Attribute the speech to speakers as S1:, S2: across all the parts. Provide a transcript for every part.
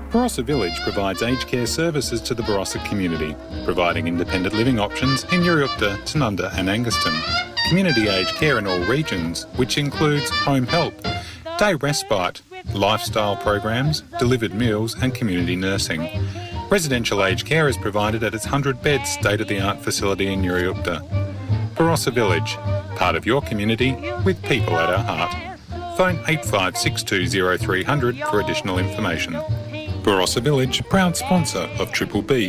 S1: Barossa Village provides aged care services to the Barossa community, providing independent living options in Uriupta, Tanunda and Anguston. Community aged care in all regions, which includes home help, day respite, lifestyle programs, delivered meals and community nursing. Residential aged care is provided at its 100-bed state-of-the-art facility in Uriupta. Barossa Village, part of your community with people at our heart. Phone 8562 0300 for additional information. Barossa Village, proud sponsor of Triple B.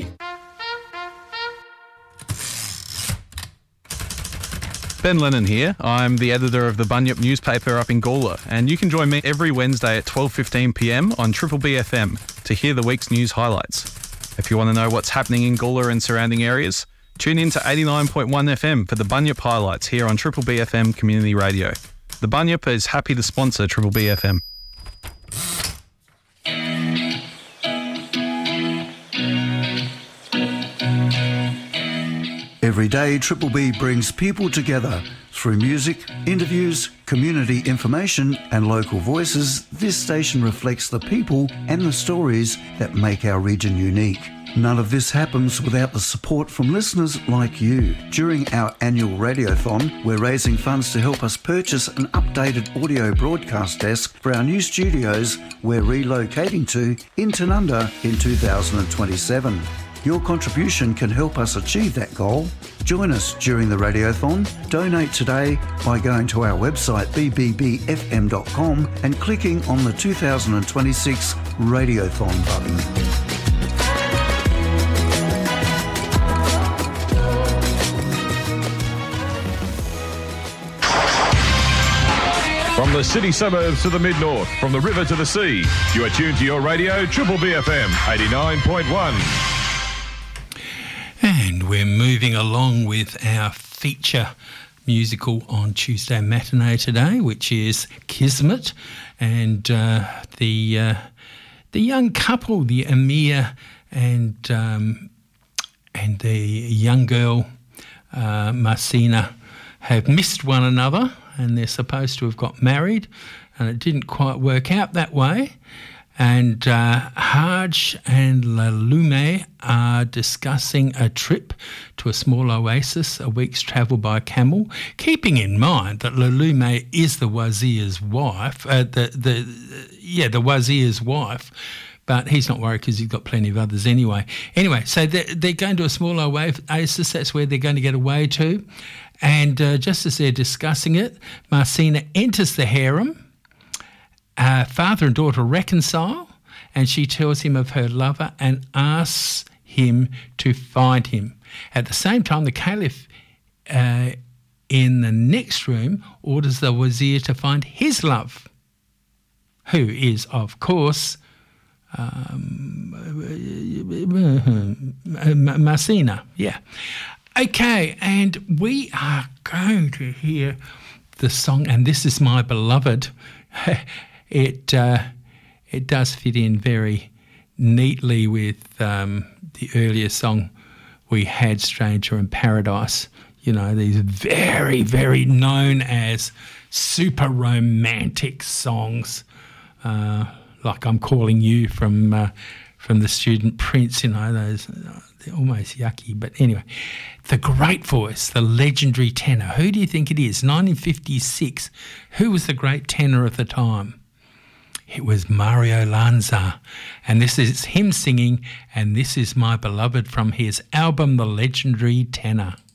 S2: Ben Lennon here. I'm the editor of the Bunyip newspaper up in Gawler, and you can join me every Wednesday at 12:15pm on Triple B FM to hear the week's news highlights. If you want to know what's happening in Gawler and surrounding areas, tune in to 89.1 FM for the Bunyip highlights here on Triple B FM Community Radio. The Bunyip is happy to sponsor Triple B FM.
S3: Every day, Triple B brings people together through music, interviews, community information and local voices. This station reflects the people and the stories that make our region unique. None of this happens without the support from listeners like you. During our annual radiothon, we're raising funds to help us purchase an updated audio broadcast desk for our new studios we're relocating to in Tanunda in 2027. Your contribution can help us achieve that goal. Join us during the radiothon. Donate today by going to our website bbbfm.com and clicking on the 2026 radiothon button.
S4: From the city suburbs to the mid-north, from the river to the sea, you are tuned to your radio, Triple B FM 89.1.
S5: And we're moving along with our feature musical on Tuesday matinee today, which is Kismet, and the young couple, the Amir and the young girl Marcina, have missed one another, and they're supposed to have got married, and it didn't quite work out that way. And Haj and Lalume are discussing a trip to a small oasis, a week's travel by camel, keeping in mind that Lalume is the wazir's wife, the wazir's wife, but he's not worried because he's got plenty of others anyway. Anyway, so they're going to a small oasis. That's where they're going to get away to. And just as they're discussing it, Marcina enters the harem. Father and daughter reconcile, and she tells him of her lover and asks him to find him. At the same time, the caliph in the next room orders the wazir to find his love, who is, of course, Marcina. Yeah. Okay, and we are going to hear the song, and this is My Beloved. It does fit in very neatly with the earlier song we had, Stranger in Paradise. You know, these very, very known as super romantic songs, like I'm Calling You from the Student Prince, you know, those, they're almost yucky. But anyway, the great voice, the legendary tenor. Who do you think it is? 1956. Who was the great tenor of the time? It was Mario Lanza, and this is him singing, and this is My Beloved from his album, The Legendary Tenor.